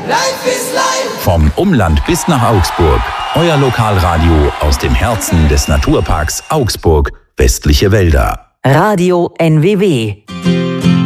Life is life. Vom Umland bis nach Augsburg. Euer Lokalradio aus dem Herzen des Naturparks Augsburg, Westliche Wälder. Radio NWW.